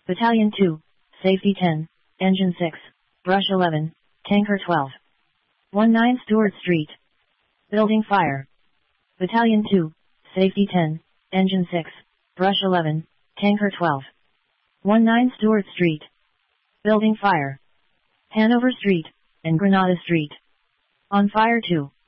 Battalion 2, Safety 10, Engine 6, Brush 11, Tanker 12. 19 Stewart Street. Building fire. Battalion 2, Safety 10, Engine 6, Brush 11, Tanker 12. 19 Stewart Street. Building fire. Hanover Street, and Granada Street. On fire too.